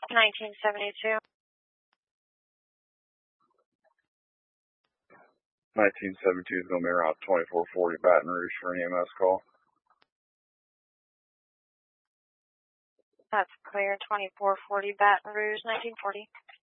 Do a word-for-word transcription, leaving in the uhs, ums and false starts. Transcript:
nineteen seventy-two. nineteen seventy-two is going to be around twenty-four forty Baton Rouge for an E M S call. That's clear. twenty-four forty Baton Rouge, nineteen forty.